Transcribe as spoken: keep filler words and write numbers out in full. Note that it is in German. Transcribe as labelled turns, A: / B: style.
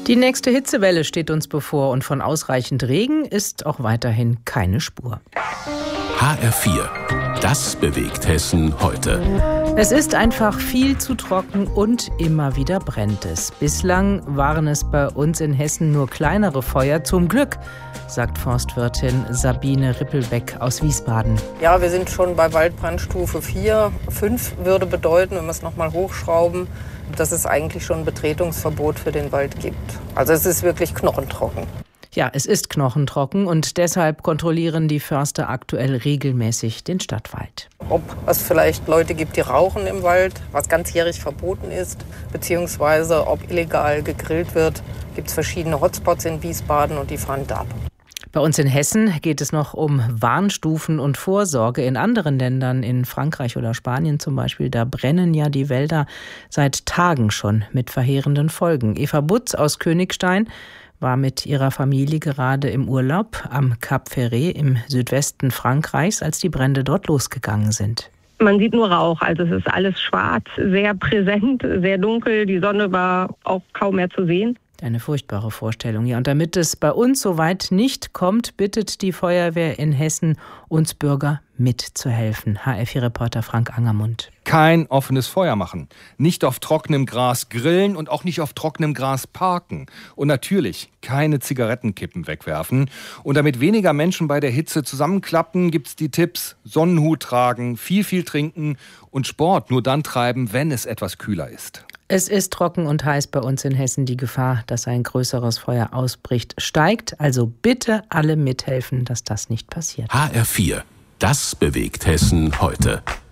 A: Die nächste Hitzewelle steht uns bevor und von ausreichend Regen ist auch weiterhin keine Spur.
B: H R vier. Das bewegt Hessen heute.
A: Es ist einfach viel zu trocken und immer wieder brennt es. Bislang waren es bei uns in Hessen nur kleinere Feuer. Zum Glück, sagt Forstwirtin Sabine Rippelbeck aus Wiesbaden.
C: Ja, wir sind schon bei Waldbrandstufe vier. fünf würde bedeuten, wenn wir es nochmal hochschrauben, dass es eigentlich schon ein Betretungsverbot für den Wald gibt. Also es ist wirklich knochentrocken.
A: Ja, es ist knochentrocken und deshalb kontrollieren die Förster aktuell regelmäßig den Stadtwald.
C: Ob es vielleicht Leute gibt, die rauchen im Wald, was ganzjährig verboten ist, beziehungsweise ob illegal gegrillt wird, gibt es verschiedene Hotspots in Wiesbaden und die fahren da ab.
A: Bei uns in Hessen geht es noch um Warnstufen und Vorsorge. In anderen Ländern, in Frankreich oder Spanien zum Beispiel, da brennen ja die Wälder seit Tagen schon mit verheerenden Folgen. Eva Butz aus Königstein war mit ihrer Familie gerade im Urlaub am Cap Ferret im Südwesten Frankreichs, als die Brände dort losgegangen sind.
D: Man sieht nur Rauch, also es ist alles schwarz, sehr präsent, sehr dunkel. Die Sonne war auch kaum mehr zu sehen.
A: Eine furchtbare Vorstellung. Ja, und damit es bei uns so weit nicht kommt, bittet die Feuerwehr in Hessen, uns Bürger mitzuhelfen. H R vier Reporter Frank Angermund.
E: Kein offenes Feuer machen, nicht auf trockenem Gras grillen und auch nicht auf trockenem Gras parken. Und natürlich keine Zigarettenkippen wegwerfen. Und damit weniger Menschen bei der Hitze zusammenklappen, gibt's die Tipps: Sonnenhut tragen, viel, viel trinken und Sport nur dann treiben, wenn es etwas kühler ist.
A: Es ist trocken und heiß bei uns in Hessen. Die Gefahr, dass ein größeres Feuer ausbricht, steigt. Also bitte alle mithelfen, dass das nicht passiert.
B: H R vier. Das bewegt Hessen heute.